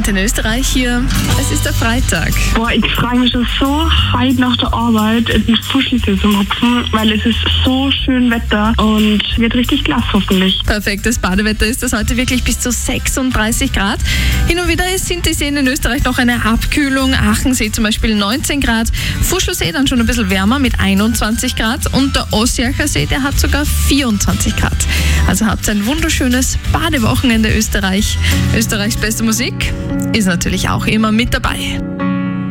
Antenne Österreich hier. Es ist der Freitag. Boah, ich freue mich schon so heute nach der Arbeit ins Fuschelsee zu hupfen, weil es ist so schön Wetter und wird richtig klasse hoffentlich. Perfektes Badewetter ist das heute, wirklich bis zu 36 Grad. Hin und wieder sind die Seen in Österreich noch eine Abkühlung. Achensee zum Beispiel 19 Grad, Fuschelsee dann schon ein bisschen wärmer mit 21 Grad und der Ossiacher See, der hat sogar 24 Grad. Also habt ein wunderschönes Badewochenende Österreich. Österreichs beste Musik ist natürlich auch immer mit dabei.